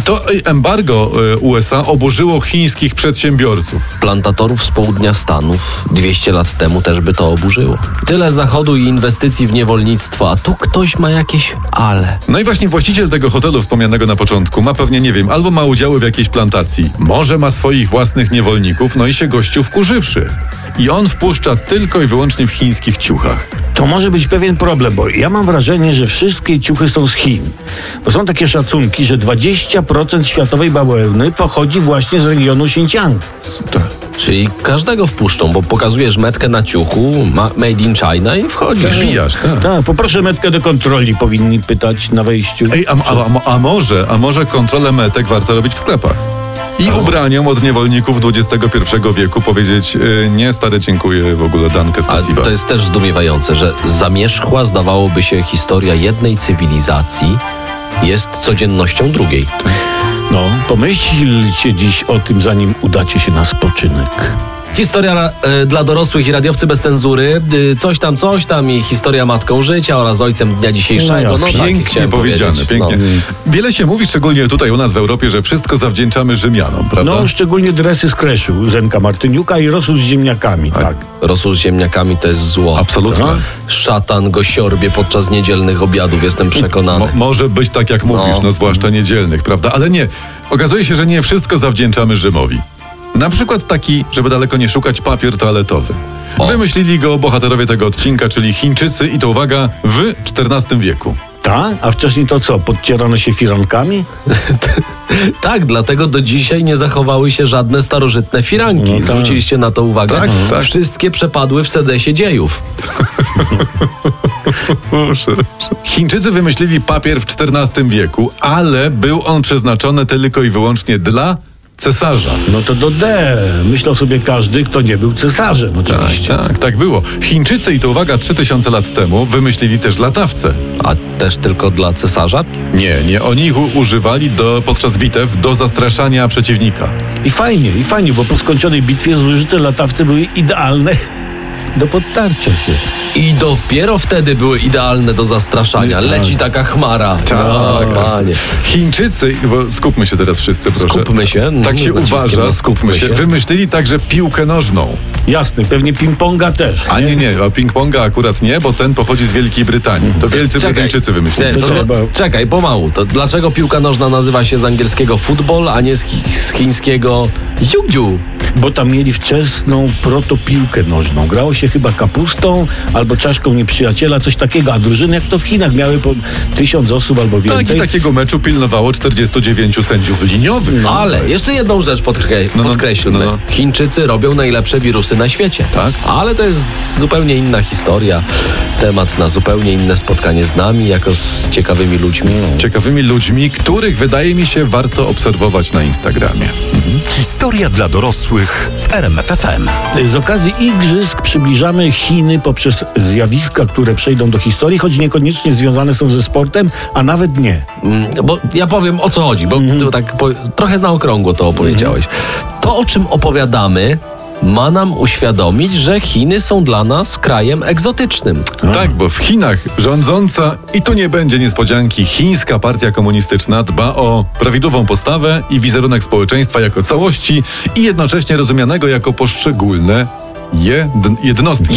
To embargo USA oburzyło chińskich przedsiębiorców. Plantatorów z południa Stanów 200 lat temu też by to oburzyło. Tyle zachodu i inwestycji w niewolnictwo, a tu ktoś ma jakieś ale. No i właśnie właściciel tego hotelu wspomnianego na początku ma pewnie, nie wiem, albo ma udziały w jakiejś plantacji, może ma swoich własnych niewolników, no i się gościu wkurzywszy. I on wpuszcza tylko i wyłącznie w chińskich ciuchach. To może być pewien problem, bo ja mam wrażenie, że wszystkie ciuchy są z Chin. Bo są takie szacunki, że 20% światowej bawełny pochodzi właśnie z regionu Xinjiang. Czyli każdego wpuszczą, bo pokazujesz metkę na ciuchu, made in China i wchodzisz. Wbijasz, tak. Tak, poproszę metkę do kontroli, powinni pytać na wejściu. Ej, a może kontrolę metek warto robić w sklepach? I ubraniom od niewolników XXI wieku powiedzieć, nie stary, dziękuję, w ogóle dankę A spasiba. to jest też zdumiewające, że zamierzchła, zdawałoby się, historia jednej cywilizacji jest codziennością drugiej. No, pomyślcie dziś o tym, zanim udacie się na spoczynek. Historia dla dorosłych i radiowcy bez cenzury, coś tam i historia matką życia oraz ojcem dnia dzisiejszego. No, Pięknie chciałem powiedziane, powiedzieć. pięknie. No. Wiele się mówi, szczególnie tutaj u nas w Europie, że wszystko zawdzięczamy Rzymianom, prawda? No, szczególnie dresy z Kreszu, Zenka Martyniuka i rosół z ziemniakami, tak. Rosół z ziemniakami to jest zło. Absolutnie. No. Szatan go siorbie podczas niedzielnych obiadów, jestem przekonany. Może być tak, jak mówisz, no zwłaszcza niedzielnych, prawda? Ale nie. Okazuje się, że nie wszystko zawdzięczamy Rzymowi. Na przykład taki, żeby daleko nie szukać, papier toaletowy. Wymyślili go bohaterowie tego odcinka, czyli Chińczycy, i to uwaga, w XIV wieku. Tak? A wcześniej to co, podcierano się firankami? Tak, dlatego do dzisiaj nie zachowały się żadne starożytne firanki. No tak. Zwróciliście na to uwagę? Tak, tak. Wszystkie przepadły w sedesie dziejów. Chińczycy wymyślili papier w XIV wieku, ale był on przeznaczony tylko i wyłącznie dla cesarza. No to do D. Myślał sobie każdy, kto nie był cesarzem, oczywiście. Tak było. Chińczycy, i to uwaga, 3000 lat temu wymyślili też latawce. A też tylko dla cesarza? Nie, oni ich używali podczas bitew do zastraszania przeciwnika. I fajnie, bo po skończonej bitwie zużyte latawce były idealne do podtarcia się. I dopiero wtedy były idealne do zastraszania. Leci taka chmara. Panie. Chińczycy, bo skupmy się teraz wszyscy, proszę. Skupmy się. Tak się uważa, skupmy się. Wymyślili także piłkę nożną. Jasne, pewnie ping-ponga też. A nie, a ping-ponga akurat nie, bo ten pochodzi z Wielkiej Brytanii. To wielcy Brytyjczycy wymyślili. Czekaj, pomału. To dlaczego piłka nożna nazywa się z angielskiego football, a nie z chińskiego jiu-jiu? Bo tam mieli wczesną protopiłkę nożną. Grało się chyba kapustą albo czaszką nieprzyjaciela, coś takiego. A drużyny, jak to w Chinach, miały po 1000 osób albo więcej. Tak, i takiego meczu pilnowało 49 sędziów liniowych. Ale jeszcze jedną rzecz podkreślmy. No. Chińczycy robią najlepsze wirusy na świecie. Tak. Ale to jest zupełnie inna historia. Temat na zupełnie inne spotkanie z nami, jako z ciekawymi ludźmi. Ciekawymi ludźmi, których wydaje mi się warto obserwować na Instagramie. Historia dla dorosłych w RMF FM. Z okazji igrzysk przybliżamy Chiny poprzez zjawiska, które przejdą do historii, choć niekoniecznie związane są ze sportem, a nawet nie. Bo ja powiem, o co chodzi, bo to tak trochę na okrągło to opowiedziałeś. To, o czym opowiadamy, ma nam uświadomić, że Chiny są dla nas krajem egzotycznym. Tak, bo w Chinach rządząca, i tu nie będzie niespodzianki, chińska partia komunistyczna dba o prawidłową postawę i wizerunek społeczeństwa jako całości i jednocześnie rozumianego jako poszczególne jednostki.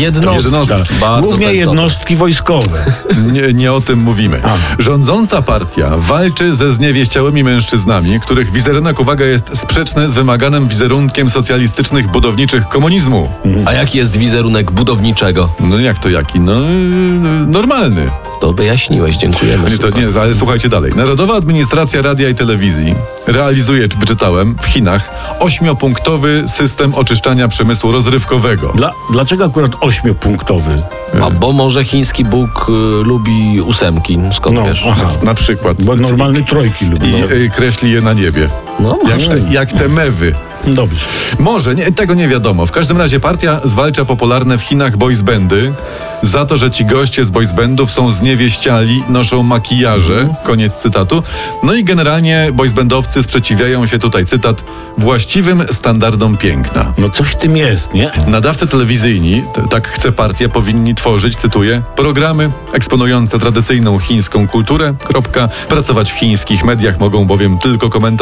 Bardzo Głównie jednostki wojskowe. Nie o tym mówimy. Rządząca partia walczy ze zniewieściałymi mężczyznami, których wizerunek, uwaga, jest sprzeczny z wymaganym wizerunkiem socjalistycznych budowniczych komunizmu. A jaki jest wizerunek budowniczego? No jak to jaki? No normalny. To wyjaśniłeś, dziękujemy. Ale słuchajcie dalej. Narodowa Administracja Radia i Telewizji realizuje, wyczytałem, w Chinach 8-punktowy system oczyszczania przemysłu rozrywkowego. Dlaczego akurat 8-punktowy? A bo może chiński Bóg lubi 8, skąd wiesz? Aha. Na przykład. Bo normalny trójki lubi. I kreśli je na niebie. No, Jak te mewy. Dobrze. Może, tego nie wiadomo. W każdym razie partia zwalcza popularne w Chinach boys bandy za to, że ci goście z boys bandów są zniewieściali, noszą makijaże, koniec cytatu. No i generalnie boys bandowcy sprzeciwiają się, tutaj cytat, właściwym standardom piękna. No coś w tym jest, nie? Nadawcy telewizyjni, tak chce partia, powinni tworzyć, cytuję, programy eksponujące tradycyjną chińską kulturę, pracować w chińskich mediach mogą bowiem tylko komentarze